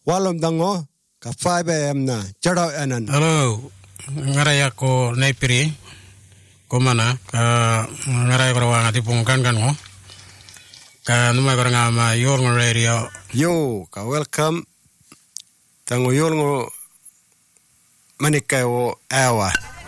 walom dango ka 5 am na chadaw anan. Halo, ngaray ako naipiri. Kumana ka ngaray ko rawa ngati pungkan kan mo. Ka numay ko nga ma yor ng radio. Yo, ka welcome. Tango yor ngo manikay o awa.